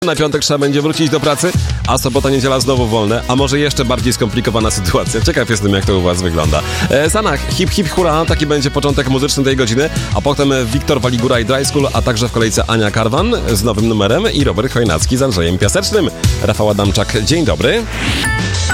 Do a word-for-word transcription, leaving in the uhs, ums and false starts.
Na piątek trzeba będzie wrócić do pracy, a sobota, niedziela znowu wolne, a może jeszcze bardziej skomplikowana sytuacja. Ciekaw jestem, jak to u was wygląda. E, Sanach, hip hip hura, taki będzie początek muzyczny tej godziny, a potem Wiktor Waligura i Dry School, a także w kolejce Ania Karwan z nowym numerem i Robert Chojnacki z Andrzejem Piasecznym. Rafał Adamczak, dzień dobry.